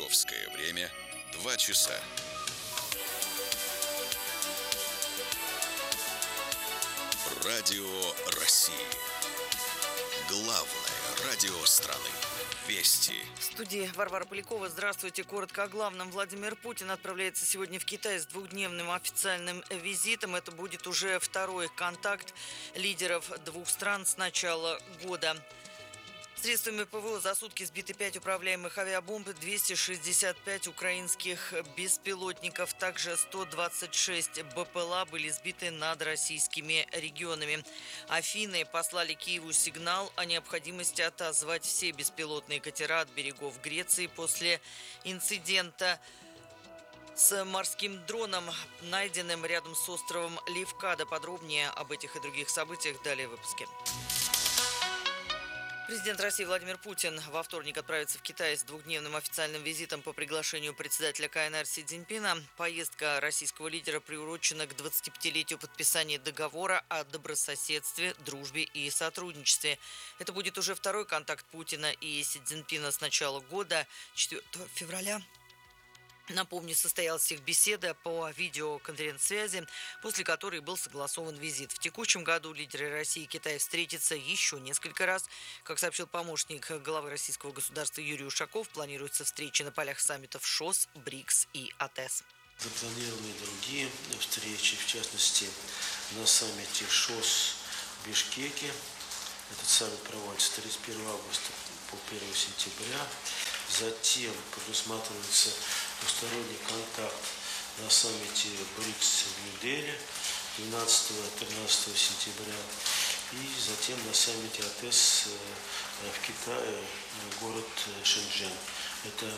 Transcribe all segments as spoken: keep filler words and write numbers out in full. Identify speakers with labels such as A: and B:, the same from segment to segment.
A: Московское время два часа. Радио России. Главное радио страны. Вести.
B: В студии Варвара Полякова. Здравствуйте. Коротко о главном. Владимир Путин отправляется сегодня в Китай с двухдневным официальным визитом. Это будет уже второй контакт лидеров двух стран с начала года. Средствами ПВО за сутки сбиты пять управляемых авиабомб, двести шестьдесят пять украинских беспилотников. Также сто двадцать шесть БПЛА были сбиты над российскими регионами. Афины послали Киеву сигнал о необходимости отозвать все беспилотные катера от берегов Греции после инцидента с морским дроном, найденным рядом с островом Левкада. Подробнее об этих и других событиях далее в выпуске. Президент России Владимир Путин во вторник отправится в Китай с двухдневным официальным визитом по приглашению председателя КНР Си Цзиньпина. Поездка российского лидера приурочена к двадцатипятилетию подписания договора о добрососедстве, дружбе и сотрудничестве. Это будет уже второй контакт Путина и Си Цзиньпина с начала года, четвёртого февраля. Напомню, состоялась их беседа по видеоконференц-связи, после которой был согласован визит. В текущем году лидеры России и Китая встретятся еще несколько раз. Как сообщил помощник главы российского государства Юрий Ушаков, планируются встречи на полях саммитов ШОС, БРИКС и АТЭС.
C: Запланированы и другие встречи, в частности, на саммите ШОС в Бишкеке. Этот саммит проводится тридцать первого августа по первого сентября. Затем предусматривается двусторонний контакт на саммите БРИКС в Нью-Дели двенадцатого-тринадцатого сентября. И затем на саммите АТЭС в Китае, город Шэньчжэнь. Это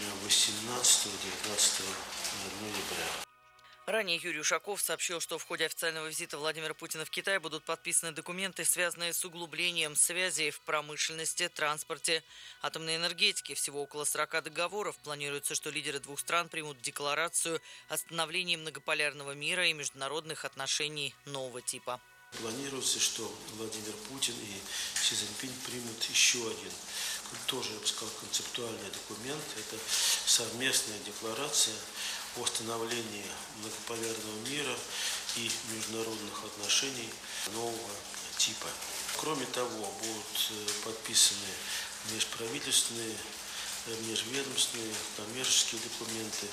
C: восемнадцатого-девятнадцатого ноября.
B: Ранее Юрий Ушаков сообщил, что в ходе официального визита Владимира Путина в Китай будут подписаны документы, связанные с углублением связей в промышленности, транспорте, атомной энергетике. Всего около сорока договоров. Планируется, что лидеры двух стран примут декларацию о становлении многополярного мира и международных отношений нового типа.
C: Планируется, что Владимир Путин и Си Цзиньпин примут еще один, тоже, я бы сказал, концептуальный документ. Это совместная декларация о становлении многополярного мира и международных отношений нового типа. Кроме того, будут подписаны межправительственные, межведомственные, коммерческие документы,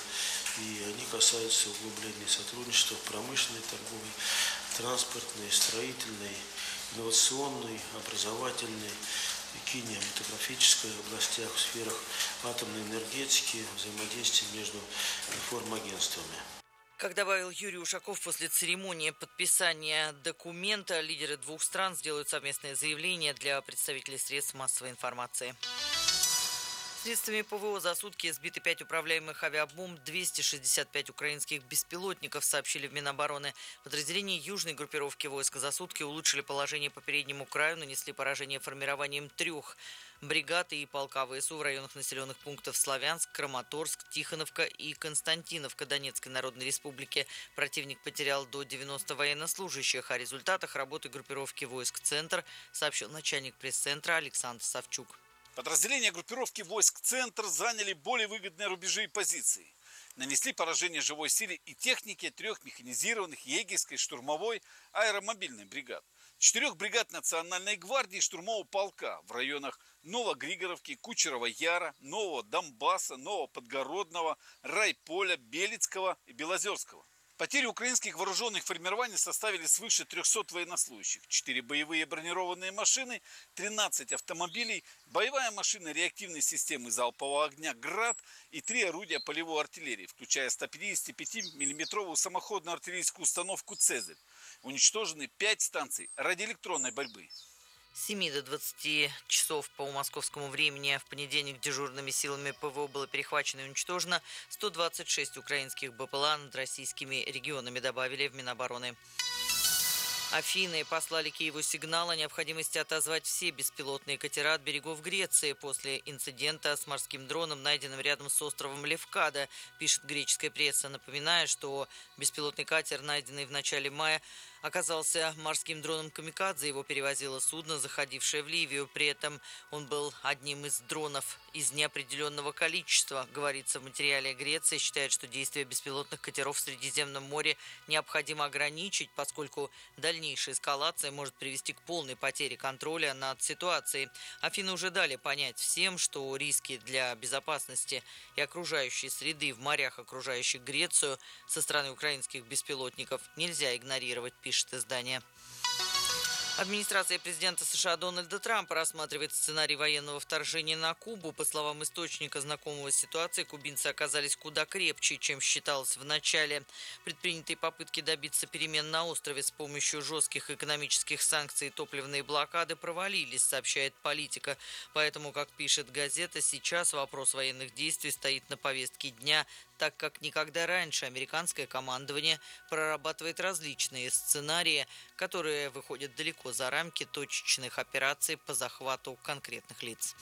C: и они касаются углубления сотрудничества в промышленной, торговой, транспортной, строительной, инновационной, образовательной, кинематографической областях, в сферах атомной энергетики, взаимодействия между информагентствами.
B: Как добавил Юрий Ушаков, после церемонии подписания документа лидеры двух стран сделают совместное заявление для представителей средств массовой информации. Средствами ПВО за сутки сбиты пять управляемых авиабомб, двести шестьдесят пять украинских беспилотников, сообщили в Минобороны. Подразделения южной группировки войск за сутки улучшили положение по переднему краю, нанесли поражение формированием трех бригад и полка ВСУ в районах населенных пунктов Славянск, Краматорск, Тихоновка и Константиновка Донецкой Народной Республики. Противник потерял до девяноста военнослужащих. О результатах работы группировки войск «Центр» сообщил начальник пресс-центра Александр Савчук.
D: Подразделения группировки войск «Центр» заняли более выгодные рубежи и позиции. Нанесли поражение живой силе и технике трех механизированных егерской, штурмовой, аэромобильной бригад, четырех бригад Национальной гвардии и штурмового полка в районах Новогригоровки, Кучерова Яра, Нового Донбасса, Новоподгородного, Райполя, Белецкого и Белозерского. Потери украинских вооруженных формирований составили свыше трехсот военнослужащих, четыре боевые бронированные машины, тринадцать автомобилей, боевая машина реактивной системы залпового огня «Град» и три орудия полевой артиллерии, включая сто пятидесятипятимиллиметровую самоходную артиллерийскую установку «Цезарь». Уничтожены пять станций радиоэлектронной борьбы.
B: С семи до двадцати часов по московскому времени в понедельник дежурными силами ПВО было перехвачено и уничтожено сто двадцать шесть украинских БПЛА над российскими регионами, добавили в Минобороны. Афины послали Киеву сигнал о необходимости отозвать все беспилотные катера от берегов Греции после инцидента с морским дроном, найденным рядом с островом Левкада, пишет греческая пресса, напоминая, что беспилотный катер, найденный в начале мая, оказался морским дроном «Камикадзе». Его перевозило судно, заходившее в Ливию. При этом он был одним из дронов из неопределенного количества. Говорится в материале. Греция считает, что действия беспилотных катеров в Средиземном море необходимо ограничить, поскольку дальнейшая эскалация может привести к полной потере контроля над ситуацией. Афины уже дали понять всем, что риски для безопасности и окружающей среды в морях, окружающих Грецию, со стороны украинских беспилотников нельзя игнорировать, пишет издание. Администрация президента США Дональда Трампа рассматривает сценарий военного вторжения на Кубу. По словам источника, знакомого с ситуацией, кубинцы оказались куда крепче, чем считалось в начале. Предпринятые попытки добиться перемен на острове с помощью жестких экономических санкций и топливной блокады провалились, сообщает Политика. Поэтому, как пишет газета, сейчас вопрос военных действий стоит на повестке дня, так как никогда раньше американское командование прорабатывает различные сценарии, которые выходят далеко за рамки точечных операций по захвату конкретных лиц.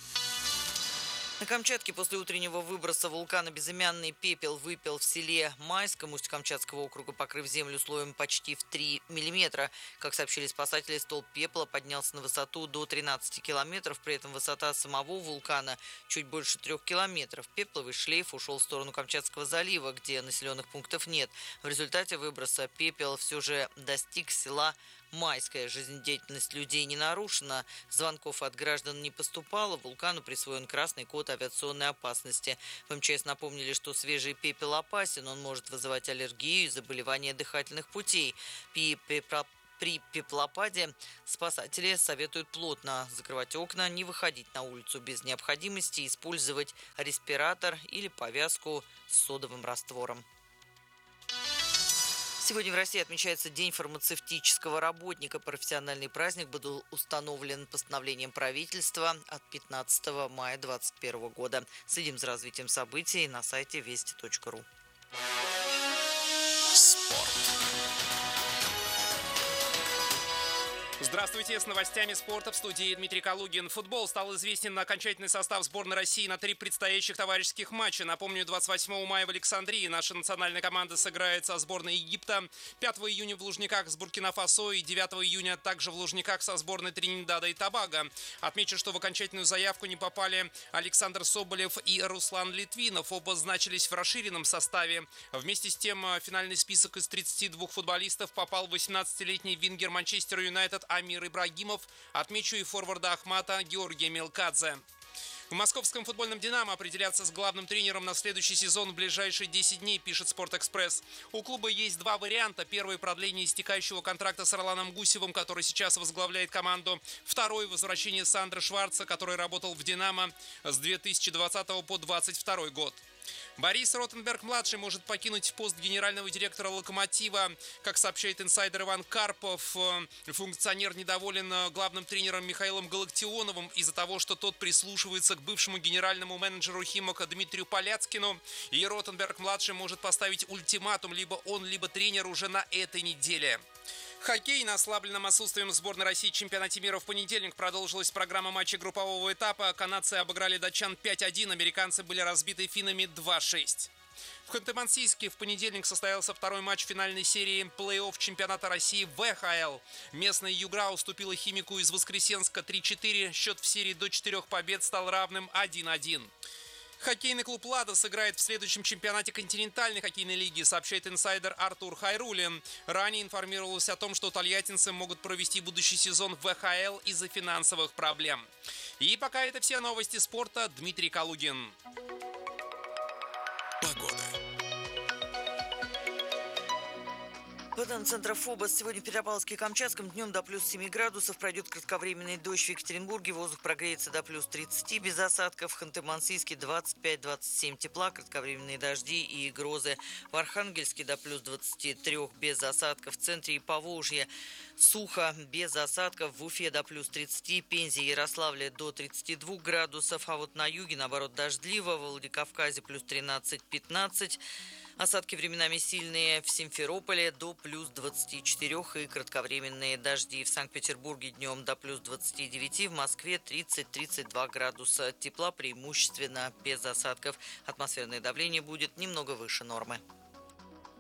B: На Камчатке после утреннего выброса вулкана безымянный пепел выпал в селе Майском Усть-Камчатского округа, покрыв землю слоем почти в три миллиметра. Как сообщили спасатели, столб пепла поднялся на высоту до тринадцати километров. При этом высота самого вулкана чуть больше трех километров. Пепловый шлейф ушел в сторону Камчатского залива, где населенных пунктов нет. В результате выброса пепел все же достиг села Майская. Жизнедеятельность людей не нарушена, звонков от граждан не поступало, вулкану присвоен красный код авиационной опасности. В МЧС напомнили, что свежий пепел опасен, он может вызывать аллергию и заболевания дыхательных путей. При пеплопаде спасатели советуют плотно закрывать окна, не выходить на улицу без необходимости, использовать респиратор или повязку с содовым раствором. Сегодня в России отмечается День фармацевтического работника. Профессиональный праздник был установлен постановлением правительства от пятнадцатого мая две тысячи двадцать первого года. Следим за развитием событий на сайте вести точка ру.
A: Спорт.
E: Здравствуйте, с новостями спорта в студии Дмитрий Калугин. Футбол стал известен на окончательный состав сборной России на три предстоящих товарищеских матча. Напомню, двадцать восьмого мая в Александрии наша национальная команда сыграет со сборной Египта, пятого июня в Лужниках с Буркина-Фасо и девятого июня также в Лужниках со сборной Тринидада и Тобаго. Отмечу, что в окончательную заявку не попали Александр Соболев и Руслан Литвинов. Оба значились в расширенном составе. Вместе с тем, финальный список из тридцати двух футболистов попал восемнадцатилетний вингер Манчестер Юнайтед Амир Ибрагимов. Отмечу и форварда Ахмата Георгия Мелкадзе. В московском футбольном «Динамо» определяться с главным тренером на следующий сезон в ближайшие десять дней, пишет «Спортэкспресс». У клуба есть два варианта. Первый – продление истекающего контракта с Орланом Гусевым, который сейчас возглавляет команду. Второй – возвращение Сандро Шварца, который работал в «Динамо» с две тысячи двадцатого по двадцать второй год. Борис Ротенберг-младший может покинуть пост генерального директора «Локомотива». Как сообщает инсайдер Иван Карпов, функционер недоволен главным тренером Михаилом Галактионовым из-за того, что тот прислушивается к бывшему генеральному менеджеру «Химок» Дмитрию Поляцкину. И Ротенберг-младший может поставить ультиматум либо он, либо тренер уже на этой неделе. Хоккей. На ослабленном отсутствием сборной России в чемпионате мира в понедельник продолжилась программа матчей группового этапа. Канадцы обыграли датчан пять один, американцы были разбиты финнами два шесть. В Ханты-Мансийске в понедельник состоялся второй матч финальной серии плей-офф чемпионата России в вэ ха эл. Местная «Югра» уступила «Химику» из Воскресенска три четыре. Счет в серии до четырех побед стал равным один один. Хоккейный клуб «Лада» сыграет в следующем чемпионате континентальной хоккейной лиги, сообщает инсайдер Артур Хайрулин. Ранее информировалось о том, что тольяттинцы могут провести будущий сезон в вэ ха эл из-за финансовых проблем. И пока это все новости спорта. Дмитрий Калугин.
A: Погода.
B: Центра ФОБОС. Сегодня в Петропавловске и Камчатском днем до плюс семи градусов. Пройдет кратковременный дождь в Екатеринбурге. Воздух прогреется до плюс тридцати без осадков. В Ханты-Мансийске двадцать пять - двадцать семь тепла. Кратковременные дожди и грозы. В Архангельске до плюс двадцати трёх без осадков. В центре и Поволжье сухо без осадков. В Уфе до плюс тридцати. Пензе и Ярославле до тридцати двух градусов. А вот на юге, наоборот, дождливо. В Владикавказе плюс тринадцать - пятнадцать. Осадки временами сильные в Симферополе до плюс двадцати четырёх и кратковременные дожди. В Санкт-Петербурге днем до плюс двадцати девяти, в Москве тридцать - тридцать два градуса тепла, преимущественно без осадков. Атмосферное давление будет немного выше нормы.